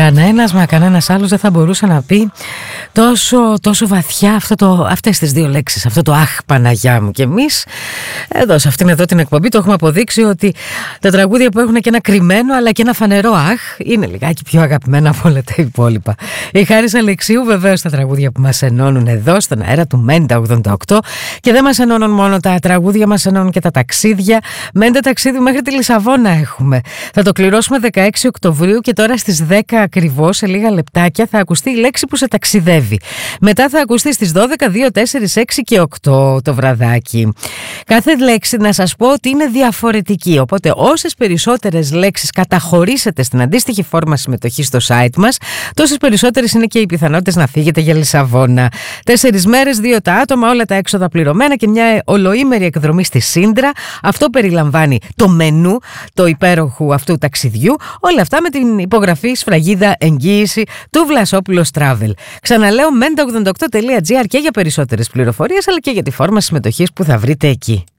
Κανένας άλλος δεν θα μπορούσε να πει τόσο βαθιά αυτές τις δύο λέξεις, αυτό το αχ Παναγιά μου. Και εμείς εδώ σε αυτήν εδώ την εκπομπή το έχουμε αποδείξει ότι τα τραγούδια που έχουν και ένα κρυμμένο αλλά και ένα φανερό αχ είναι λιγάκι πιο αγαπημένα από όλα τα υπόλοιπα. Η Χάρης Αλεξίου βεβαίως τα τραγούδια που μας ενώνουν εδώ στον αέρα του Μέντα 88, και δεν μας ενώνουν μόνο τα τραγούδια, μας ενώνουν και τα ταξίδια. Μέντα ταξίδι μέχρι τη Λισαβόνα έχουμε. Θα το κληρώσουμε 16 Οκτωβρίου και τώρα στις 10 ακριβώς, σε λίγα λεπτάκια, θα ακουστεί η λέξη που σε ταξιδεύει. Μετά θα ακουστεί στις 12, 2, 4, 6 και 8 το βραδάκι. Κάθε λέξη να σας πω ότι είναι διαφορετική, οπότε όσες περισσότερες λέξεις καταχωρήσετε στην αντίστοιχη φόρμα συμμετοχής στο site μας, τόσες περισσότερες είναι και οι πιθανότητες να φύγετε για Λισαβόνα. 4 μέρες, 2 τα άτομα, όλα τα έξοδα πληρωμένα και μια ολοήμερη εκδρομή στη Σύντρα. Αυτό περιλαμβάνει το μενού το υπέροχου αυτού ταξιδιού. Όλα αυτά με την υπογραφή σφραγίδα εγγύηση του Βλασόπουλος Travel. Ξαναλέω, menta88.gr και για περισσότερες πληροφορίες, αλλά και για τη φόρμα συμμετοχής που θα βρείτε εκεί.